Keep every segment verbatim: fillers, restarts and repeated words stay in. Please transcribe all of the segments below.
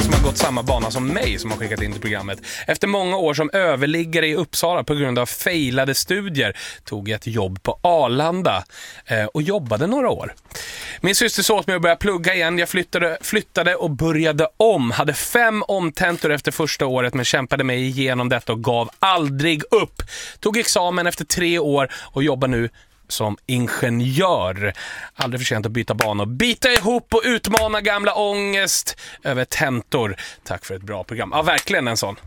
som har gått samma bana som mig som har skickat in till programmet. Efter många år som överliggare i Uppsala på grund av failade studier tog jag ett jobb på Arlanda eh, och jobbade några år. Min syster sa åt mig att börja plugga igen. Jag flyttade, flyttade och började om. Hade fem omtentor efter första året men kämpade mig igenom detta och gav aldrig upp. Tog examen efter tre år och jobbar nu som ingenjör. Aldrig för sent att byta bana och bita ihop och utmana gamla ångest över tentor. Tack för ett bra program. Ja, verkligen en sån.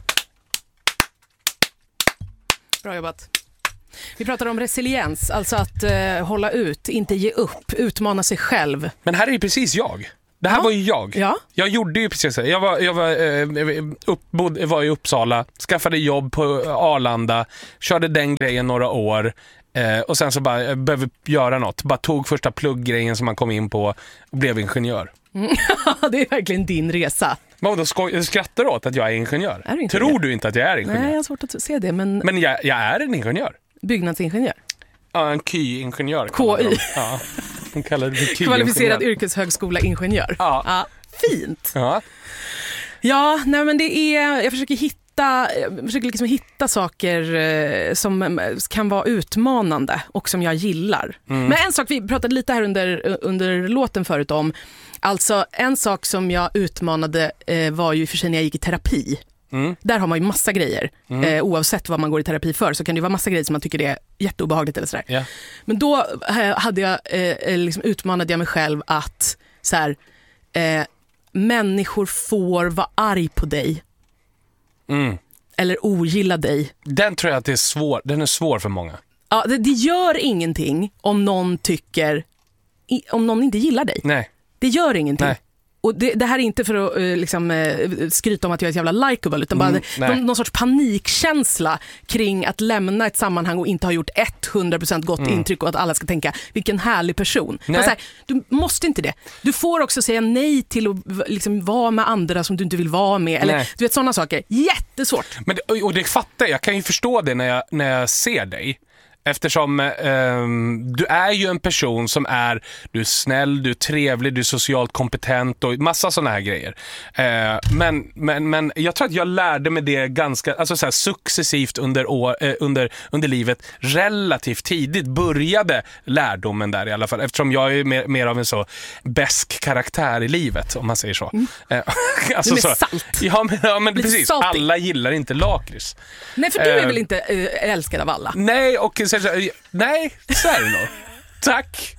Bra jobbat. Vi pratar om resiliens, alltså att uh, hålla ut, inte ge upp, utmana sig själv. Men här är ju precis jag. Det här ja. var ju jag. Ja. Jag gjorde ju precis det. Jag var, jag var, eh, uppbod, var i Uppsala, skaffade jobb på Arlanda, körde den grejen några år. Eh, och sen så bara jag behöver göra något. Bara tog första plugggrejen som man kom in på och blev ingenjör. Mm. Det är verkligen din resa. Men då skoj, skrattar du åt att jag är ingenjör? Är du inte Tror det? du inte att jag är ingenjör? Nej, jag har svårt att se det. Men, men jag, jag är en ingenjör. Byggnadsingenjör? Ja, en K Y-ingenjör. K Y? Ja, de kallar det K Y-ingenjör. Kvalificerad yrkeshögskola-ingenjör. Ja. Ja. Fint. Ja. Ja, nej men det är... Jag försöker hitta, jag försöker liksom hitta saker eh, som kan vara utmanande och som jag gillar. Mm. Men en sak, vi pratade lite här under, under låten förut om. Alltså, en sak som jag utmanade eh, var ju för sig när jag gick i terapi. Mm. Där har man ju massa grejer. Mm. Eh, oavsett vad man går i terapi för så kan det vara massa grejer som man tycker är jätteobehagligt eller sådär. Yeah. Men då eh, hade jag, eh, liksom utmanade jag mig själv att så här, eh, människor får vara arg på dig. Mm. Eller ogilla dig. Den tror jag att det är svår, den är svår för många. Ja, det, det gör ingenting om någon tycker, om någon inte gillar dig. Nej. Det gör ingenting. Nej. Och det, det här är inte för att uh, liksom, uh, skryta om att jag är ett jävla likeable utan bara mm, någon, någon sorts panikkänsla kring att lämna ett sammanhang och inte ha gjort hundra procent gott mm. intryck och att alla ska tänka vilken härlig person. Så här, du måste inte det. Du får också säga nej till att liksom, vara med andra som du inte vill vara med. Eller, du vet sådana saker. Jättesvårt. Men, och det fattar jag. Jag kan ju förstå det när jag, när jag ser dig. Eftersom eh, du är ju en person som är, du är snäll, du är trevlig, du är socialt kompetent och massa sådana här grejer. Eh, men, men, men jag tror att jag lärde mig det ganska, alltså så här, successivt under, år, eh, under, under livet. Relativt tidigt började lärdomen där i alla fall. Eftersom jag är mer, mer av en så besk karaktär i livet, om man säger så. Mm. Eh, alltså, du är så, salt. Ja, men, ja, men precis. Salty. Alla gillar inte lakrits. Nej, för du är eh, väl inte äh, älskad av alla? Nej, och nej, så är det nog. Tack.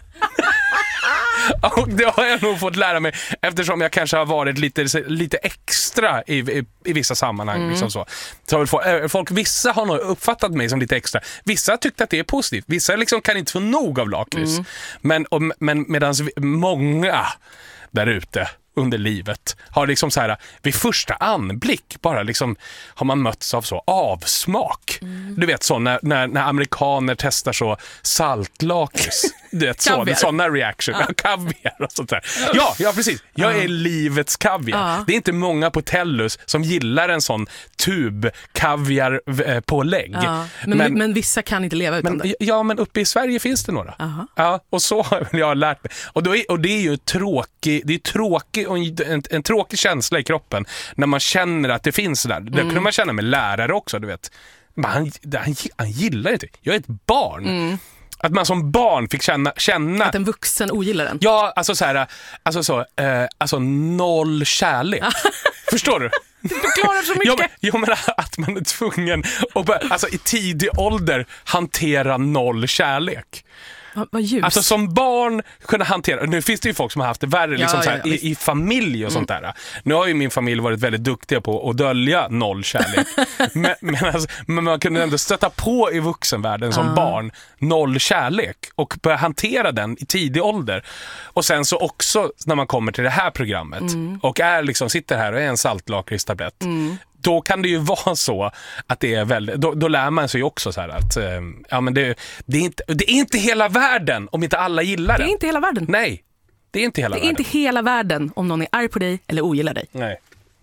Och det har jag nog fått lära mig eftersom jag kanske har varit lite, lite extra i, i, i vissa sammanhang. Mm. Liksom så. Så folk, folk, vissa har nog uppfattat mig som lite extra. Vissa tyckte att det är positivt. Vissa liksom kan inte få nog av lakrits. Mm. Men, och, men medan många där ute under livet har liksom så här vid första anblick bara liksom har man mötts av så avsmak. Mm. Du vet så när, när, när amerikaner testar så saltlakrits. Du vet så, sådana reaction. Ja. Kaviar och sånt där. Ja, ja precis. Jag är livets kaviar. Ja. Det är inte många på Tellus som gillar en sån tub kaviar eh, på lägg. Ja. Men, men, men vissa kan inte leva utan men, det. Ja, men uppe i Sverige finns det några. Uh-huh. Ja, och så har jag lärt mig. Och, då är, och det är ju tråkig, det är tråkig och en, en tråkig känsla i kroppen när man känner att det finns där. Det mm. kunde man känna med lärare också, du vet. Men han, han, han gillar inte. Jag är ett barn. Mm. Att man som barn fick känna, känna... Att en vuxen ogillar den. Ja, alltså så här, alltså så, eh, alltså noll kärlek. Förstår du? Du förklarar så mycket. Jag, men, jag menar att man är tvungen att börja, alltså i tidig ålder hantera noll kärlek. Vad ljus. Alltså som barn kunna hantera. Nu finns det ju folk som har haft det värre liksom, ja, så här, ja, ja, i, i familj och mm. sånt där. Nu har ju min familj varit väldigt duktiga på att dölja noll kärlek. men, men, alltså, men man kunde ändå stöta på i vuxenvärlden som uh. barn noll kärlek och börja hantera den i tidig ålder. Och sen så också när man kommer till det här programmet mm. och är liksom, sitter här och är en saltlakritstablett. Mm. Då kan det ju vara så att det är väldigt, då, då lär man sig också så här att eh, ja, men det, det, är inte, det är inte hela världen om inte alla gillar det. Det är inte hela världen. Nej, det är inte hela det världen. Det är inte hela världen om någon är arg på dig eller ogillar dig. Nej.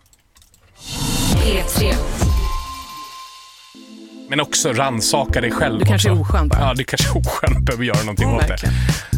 P tre. Men också rannsaka dig själv. Du kanske också. är oskön bara. Ja, du kanske är oskön och behöver göra någonting mm, åt verkligen. det.